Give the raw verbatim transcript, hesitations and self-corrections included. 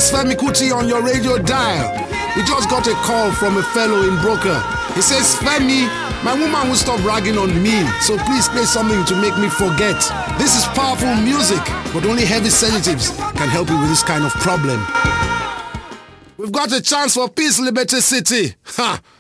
is Femi Kuti on your radio dial. We just got a call from a fellow in Broker. He says, Femi, my woman will stop ragging on me, so please play something to make me forget. This is powerful music, but only heavy sedatives can help you with this kind of problem. We've got a chance for Peace, Liberty City. Ha!